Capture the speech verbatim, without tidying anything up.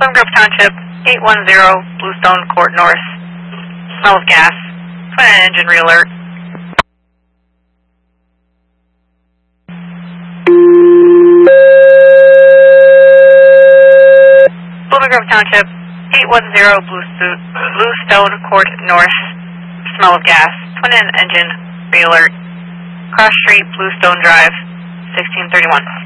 Plum Grove Township, eight one zero Bluestone Court North. Smell of gas. Twin engine re-alert. Plum Grove Township, eight one zero Bluestone Court North. Smell of gas. Twin engine re-alert. Cross Street, Bluestone Drive, sixteen thirty-one.